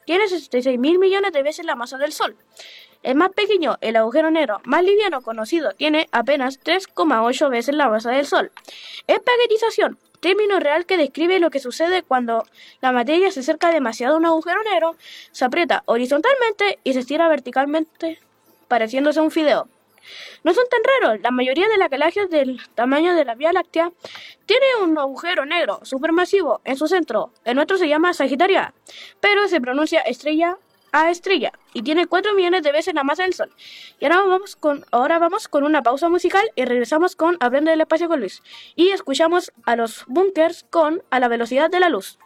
tiene 66.000 millones de veces la masa del Sol. El más pequeño, el agujero negro más liviano conocido, tiene apenas 3,8 veces la masa del Sol. Espaguetización, término real que describe lo que sucede cuando la materia se acerca demasiado a un agujero negro, se aprieta horizontalmente y se estira verticalmente, pareciéndose a un fideo. No son tan raros, la mayoría de las galaxias del tamaño de la Vía Láctea tiene un agujero negro supermasivo en su centro. El nuestro se llama Sagitario A, pero se pronuncia estrella A estrella y tiene 4 millones de veces la masa del Sol. Y ahora vamos con una pausa musical y regresamos con Aprende del Espacio con Luis. Y escuchamos a los Bunkers con A la velocidad de la luz.